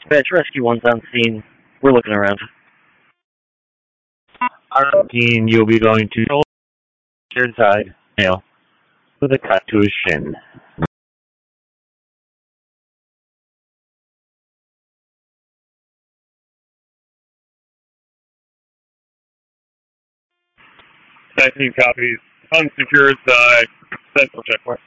Dispatch Rescue 1's on scene. We're looking around. Arlene, you'll be going to your side male with a cut to his shin. Nineteen copies. Unsecured central checkpoint.